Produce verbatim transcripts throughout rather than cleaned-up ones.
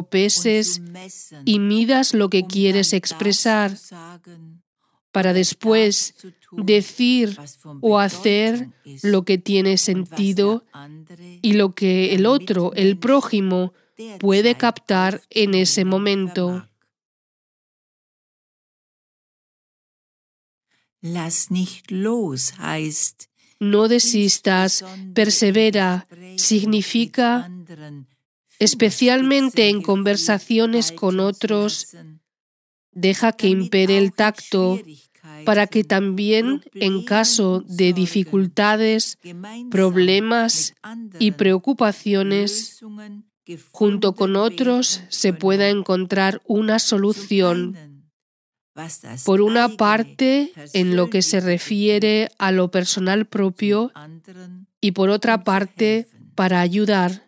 peses y midas lo que quieres expresar, para después decir o hacer lo que tiene sentido y lo que el otro, el prójimo, puede captar en ese momento. No desistas, persevera, significa, especialmente en conversaciones con otros, deja que impere el tacto para que también en caso de dificultades, problemas y preocupaciones, junto con otros se pueda encontrar una solución. Por una parte, en lo que se refiere a lo personal propio y por otra parte, para ayudar.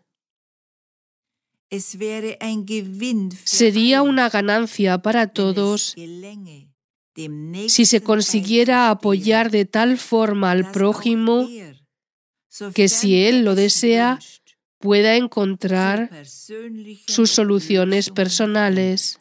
Sería una ganancia para todos si se consiguiera apoyar de tal forma al prójimo que, si él lo desea, pueda encontrar sus soluciones personales.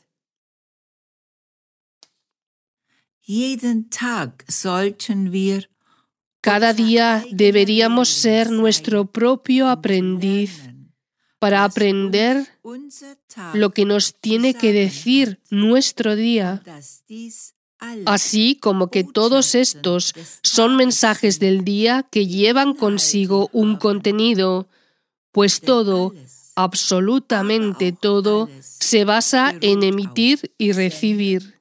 Cada día deberíamos ser nuestro propio aprendiz para aprender lo que nos tiene que decir nuestro día, así como que todos estos son mensajes del día que llevan consigo un contenido, pues todo, absolutamente todo, se basa en emitir y recibir.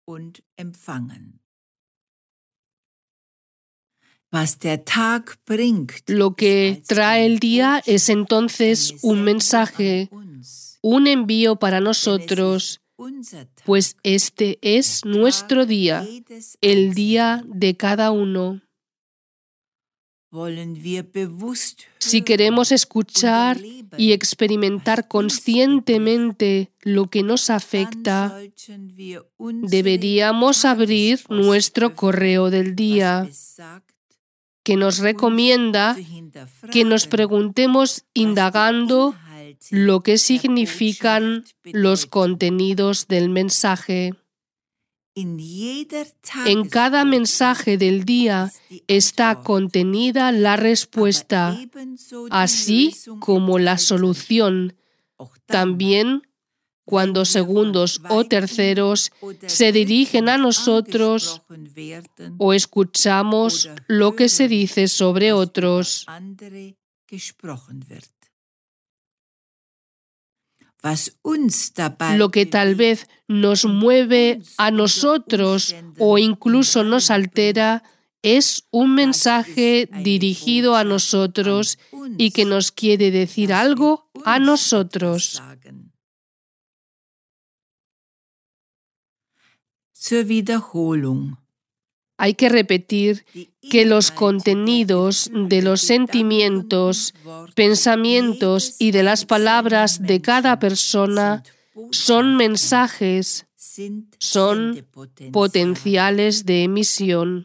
Lo que trae el día es entonces un mensaje, un envío para nosotros, pues este es nuestro día, el día de cada uno. Si queremos escuchar y experimentar conscientemente lo que nos afecta, deberíamos abrir nuestro correo del día, que nos recomienda que nos preguntemos indagando lo que significan los contenidos del mensaje. En cada mensaje del día está contenida la respuesta, así como la solución. También cuando segundos o terceros se dirigen a nosotros o escuchamos lo que se dice sobre otros. Lo que tal vez nos mueve a nosotros o incluso nos altera es un mensaje dirigido a nosotros y que nos quiere decir algo a nosotros. Hay que repetir que los contenidos de los sentimientos, pensamientos y de las palabras de cada persona son mensajes, son potenciales de emisión.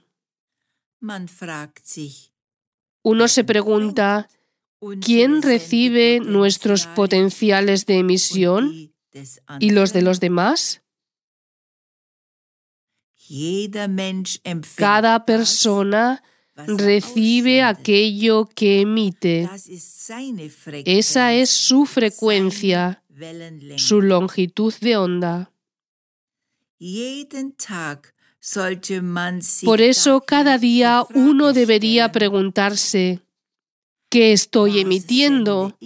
Uno se pregunta, ¿quién recibe nuestros potenciales de emisión y los de los demás? Cada persona recibe aquello que emite. Esa es su frecuencia, su longitud de onda. Por eso, cada día uno debería preguntarse, ¿qué estoy emitiendo?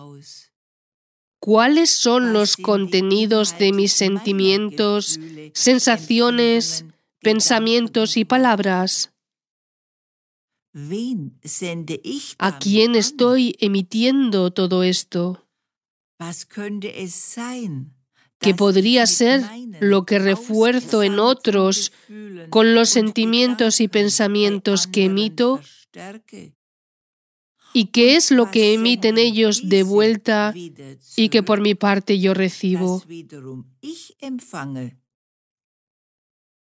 ¿Cuáles son los contenidos de mis sentimientos, sensaciones, pensamientos y palabras? ¿A quién estoy emitiendo todo esto? ¿Qué podría ser lo que refuerzo en otros con los sentimientos y pensamientos que emito? ¿Y qué es lo que emiten ellos de vuelta y que por mi parte yo recibo?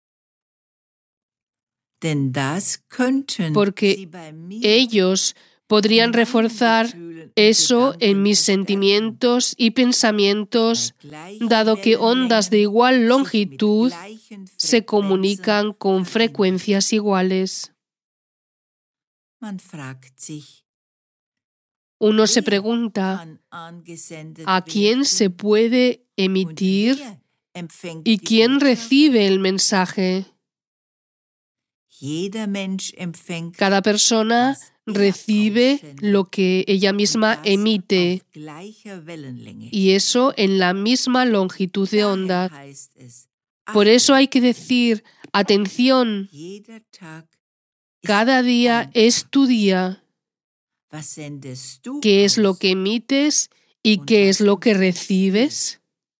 Porque ellos podrían reforzar eso en mis sentimientos y pensamientos, dado que ondas de igual longitud se comunican con frecuencias iguales. Uno se pregunta, ¿a quién se puede emitir y quién recibe el mensaje? Cada persona recibe lo que ella misma emite, y eso en la misma longitud de onda. Por eso hay que decir, atención, cada día es tu día. ¿Qué es lo que emites y qué es lo que recibes?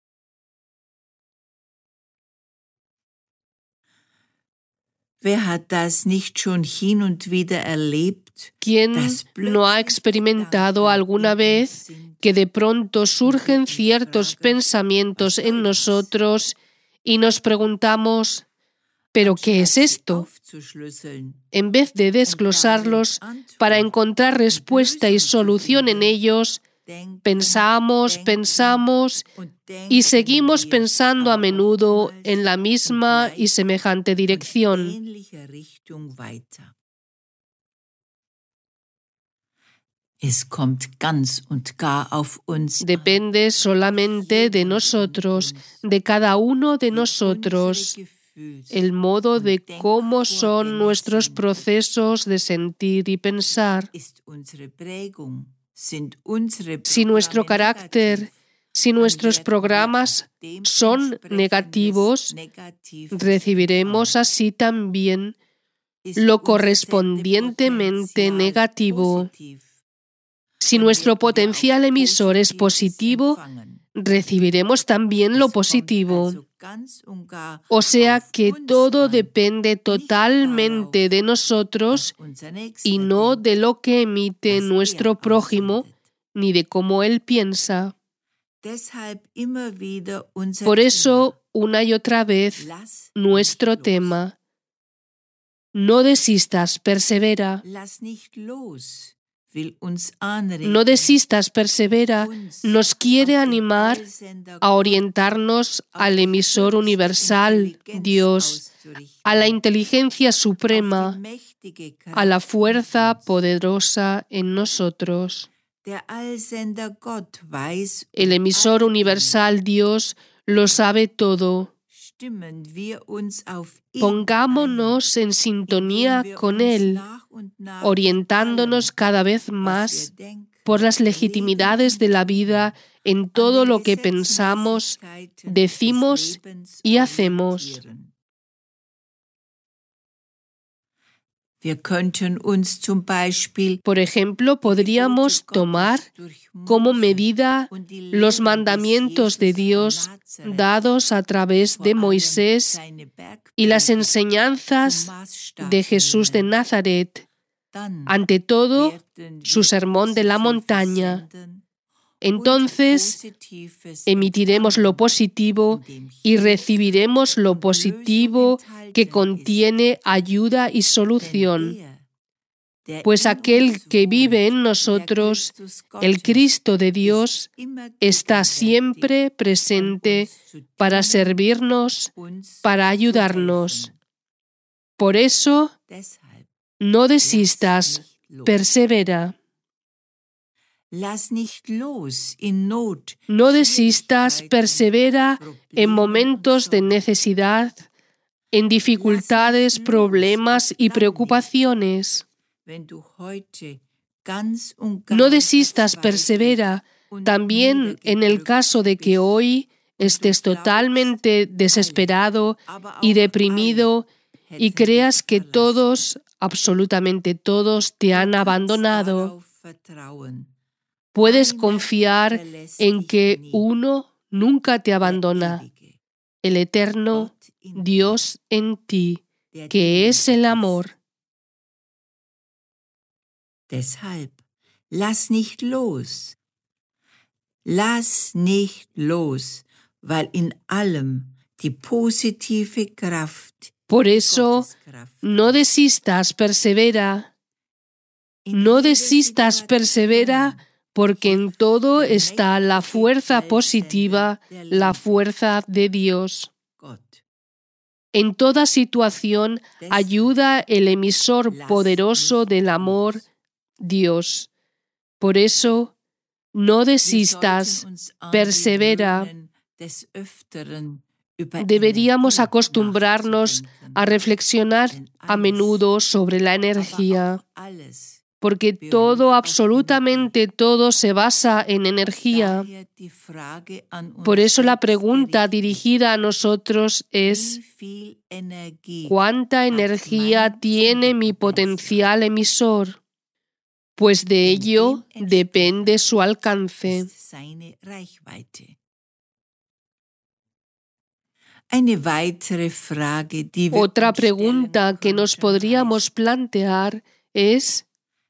¿Quién no ha experimentado alguna vez que de pronto surgen ciertos pensamientos en nosotros y nos preguntamos, ¿pero qué es esto? En vez de desglosarlos para encontrar respuesta y solución en ellos, pensamos, pensamos y seguimos pensando a menudo en la misma y semejante dirección. Depende solamente de nosotros, de cada uno de nosotros, el modo de cómo son nuestros procesos de sentir y pensar. Si nuestro carácter, si nuestros programas son negativos, recibiremos así también lo correspondientemente negativo. Si nuestro potencial emisor es positivo, recibiremos también lo positivo. O sea que todo depende totalmente de nosotros y no de lo que emite nuestro prójimo ni de cómo él piensa. Por eso, una y otra vez, nuestro tema, no desistas, persevera. No desistas, persevera, nos quiere animar a orientarnos al emisor universal, Dios, a la inteligencia suprema, a la fuerza poderosa en nosotros. El emisor universal, Dios, lo sabe todo. Pongámonos en sintonía con Él, orientándonos cada vez más por las legitimidades de la vida en todo lo que pensamos, decimos y hacemos. Por ejemplo, podríamos tomar como medida los mandamientos de Dios dados a través de Moisés y las enseñanzas de Jesús de Nazaret, ante todo su sermón de la montaña. Entonces, emitiremos lo positivo y recibiremos lo positivo que contiene ayuda y solución. Pues aquel que vive en nosotros, el Cristo de Dios, está siempre presente para servirnos, para ayudarnos. Por eso, no desistas, persevera. No desistas, persevera en momentos de necesidad, en dificultades, problemas y preocupaciones. No desistas, persevera, también en el caso de que hoy estés totalmente desesperado y deprimido y creas que todos, absolutamente todos, te han abandonado. Puedes confiar en que uno nunca te abandona, el eterno Dios en ti, que es el amor. Deshalb, lass nicht los. Lass nicht los, weil in allem die positive Kraft. Por eso, no desistas, persevera. No desistas, persevera, porque en todo está la fuerza positiva, la fuerza de Dios. En toda situación ayuda el emisor poderoso del amor, Dios. Por eso, no desistas, persevera. Deberíamos acostumbrarnos a reflexionar a menudo sobre la energía, porque todo, absolutamente todo, se basa en energía. Por eso la pregunta dirigida a nosotros es: ¿cuánta energía tiene mi potencial emisor? Pues de ello depende su alcance. Otra pregunta que nos podríamos plantear es: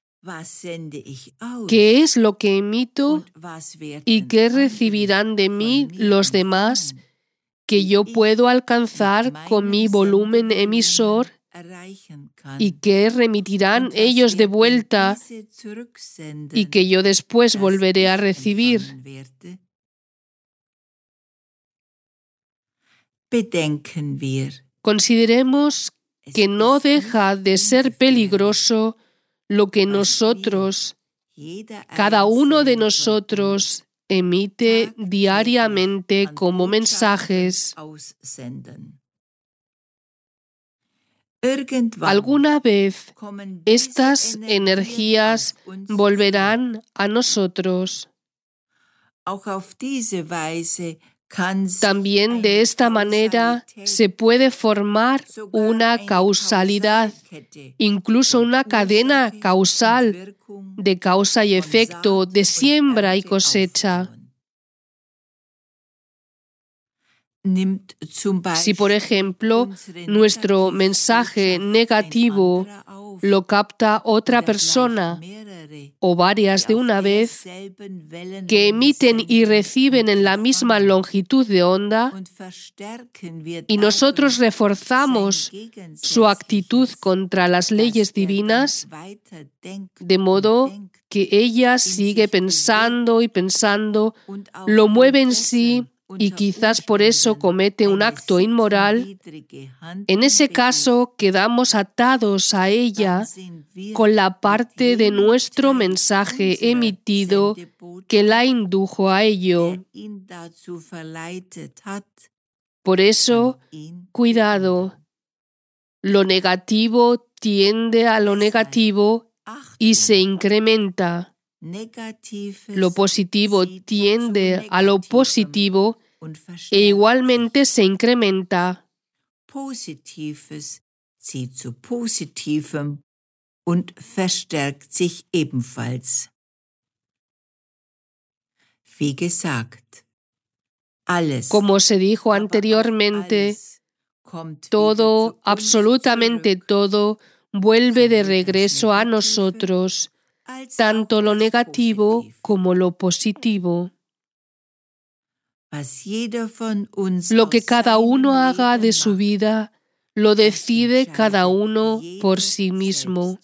¿qué es lo que emito y qué recibirán de mí los demás que yo puedo alcanzar con mi volumen emisor y qué remitirán ellos de vuelta y que yo después volveré a recibir? Consideremos que no deja de ser peligroso lo que nosotros, cada uno de nosotros, emite diariamente como mensajes. Alguna vez estas energías volverán a nosotros. También de esta manera se puede formar una causalidad, incluso una cadena causal de causa y efecto, de siembra y cosecha. Si, por ejemplo, nuestro mensaje negativo lo capta otra persona o varias de una vez, que emiten y reciben en la misma longitud de onda, y nosotros reforzamos su actitud contra las leyes divinas, de modo que ella sigue pensando y pensando, lo mueve en sí, y quizás por eso comete un acto inmoral, en ese caso quedamos atados a ella con la parte de nuestro mensaje emitido que la indujo a ello. Por eso, cuidado. Lo negativo tiende a lo negativo y se incrementa. Lo positivo tiende a lo positivo e igualmente se incrementa. Positives zieht zu Positivem und verstärkt sich ebenfalls. Wie gesagt, alles, como se dijo anteriormente, todo, absolutamente todo, vuelve de regreso a nosotros, tanto lo negativo como lo positivo. Lo que cada uno haga de su vida, lo decide cada uno por sí mismo.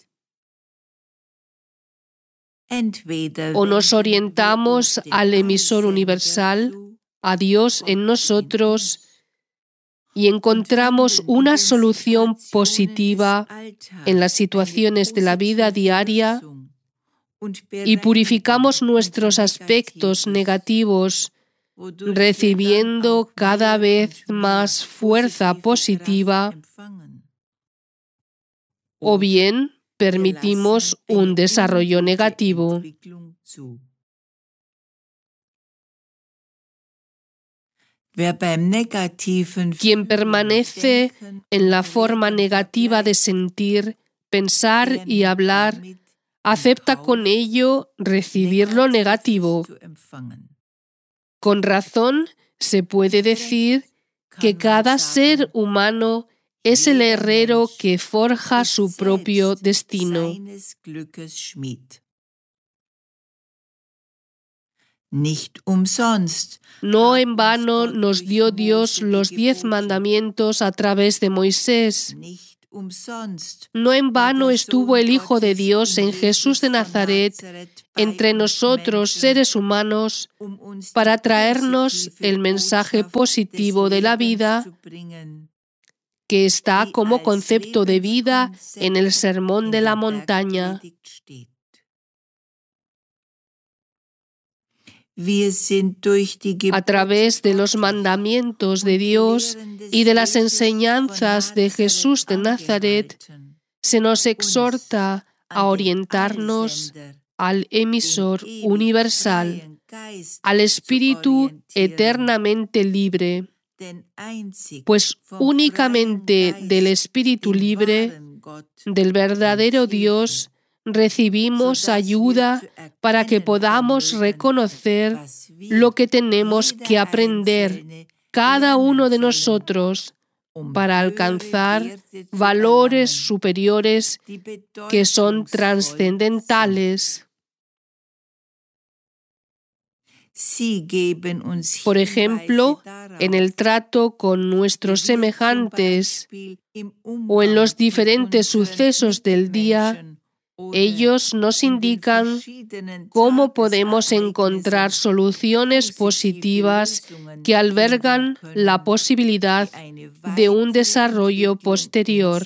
O nos orientamos al emisor universal, a Dios en nosotros, y encontramos una solución positiva en las situaciones de la vida diaria y purificamos nuestros aspectos negativos, recibiendo cada vez más fuerza positiva, o bien permitimos un desarrollo negativo. Quien permanece en la forma negativa de sentir, pensar y hablar, acepta con ello recibir lo negativo. Con razón se puede decir que cada ser humano es el herrero que forja su propio destino. No en vano nos dio Dios los diez mandamientos a través de Moisés. No en vano estuvo el Hijo de Dios en Jesús de Nazaret, entre nosotros, seres humanos, para traernos el mensaje positivo de la vida, que está como concepto de vida en el Sermón de la Montaña. A través de los mandamientos de Dios y de las enseñanzas de Jesús de Nazaret, se nos exhorta a orientarnos al emisor universal, al espíritu eternamente libre, pues únicamente del espíritu libre, del verdadero Dios, recibimos ayuda para que podamos reconocer lo que tenemos que aprender cada uno de nosotros para alcanzar valores superiores que son trascendentales. Por ejemplo, en el trato con nuestros semejantes o en los diferentes sucesos del día, ellos nos indican cómo podemos encontrar soluciones positivas que albergan la posibilidad de un desarrollo posterior.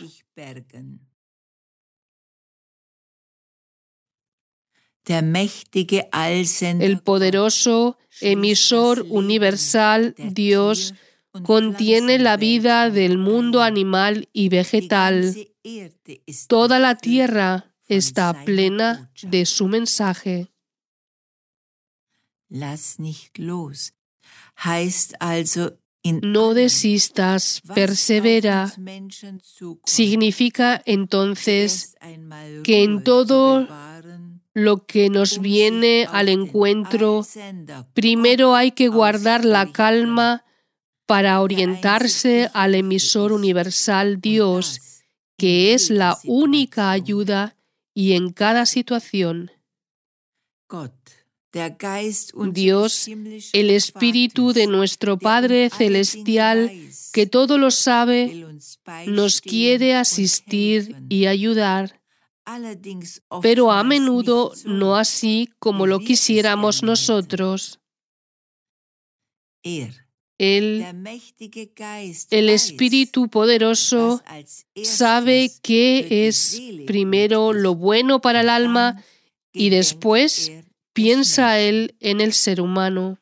El poderoso emisor universal, Dios, contiene la vida del mundo animal y vegetal. Toda la tierra está plena de su mensaje. No desistas, persevera. Significa entonces que en todo lo que nos viene al encuentro, primero hay que guardar la calma para orientarse al emisor universal Dios, que es la única ayuda y en cada situación. Dios, el Espíritu de nuestro Padre Celestial, que todo lo sabe, nos quiere asistir y ayudar, pero a menudo no así como lo quisiéramos nosotros. Él, el Espíritu poderoso, sabe qué es primero lo bueno para el alma y después piensa Él en el ser humano.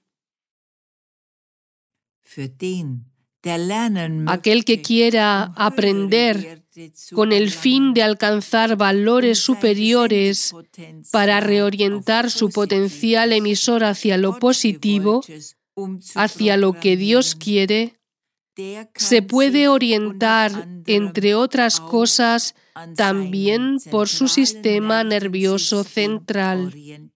Aquel que quiera aprender con el fin de alcanzar valores superiores para reorientar su potencial emisor hacia lo positivo, hacia lo que Dios quiere, se puede orientar, entre otras cosas, también por su sistema nervioso central.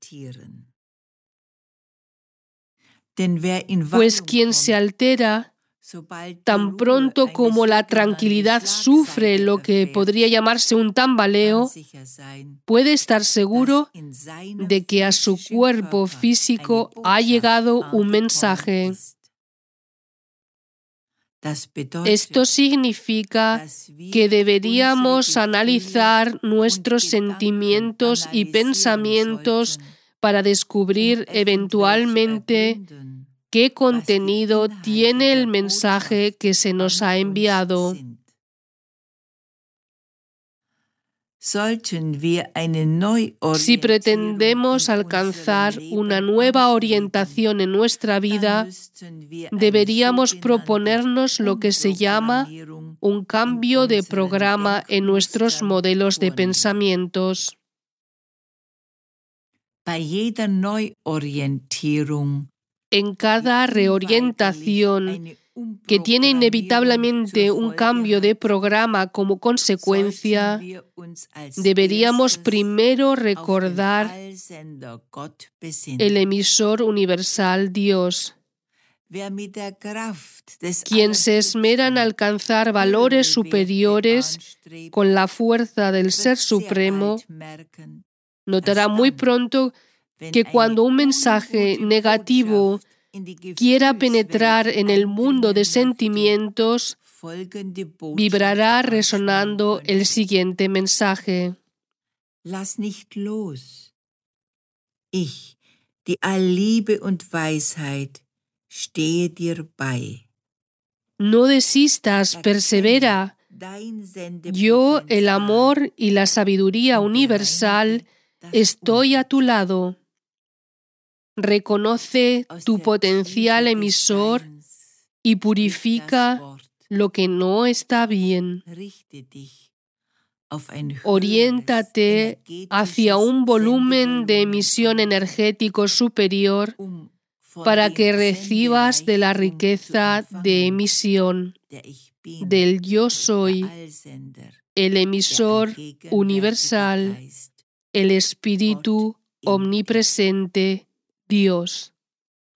Pues quien se altera, tan pronto como la tranquilidad sufre lo que podría llamarse un tambaleo, puede estar seguro de que a su cuerpo físico ha llegado un mensaje. Esto significa que deberíamos analizar nuestros sentimientos y pensamientos para descubrir eventualmente qué contenido tiene el mensaje que se nos ha enviado. Si pretendemos alcanzar una nueva orientación en nuestra vida, deberíamos proponernos lo que se llama un cambio de programa en nuestros modelos de pensamientos. En cada reorientación, que tiene inevitablemente un cambio de programa como consecuencia, deberíamos primero recordar el emisor universal Dios, quien se esmera en alcanzar valores superiores con la fuerza del Ser Supremo. Notará muy pronto que cuando un mensaje negativo quiera penetrar en el mundo de sentimientos, vibrará resonando el siguiente mensaje. Lass nicht los. Ich, die Allliebe und Weisheit, stehe dir bei. No desistas, persevera. Yo, el amor y la sabiduría universal, estoy a tu lado. Reconoce tu potencial emisor y purifica lo que no está bien. Oriéntate hacia un volumen de emisión energético superior para que recibas de la riqueza de emisión del Yo Soy, el emisor universal, el Espíritu omnipresente, Dios.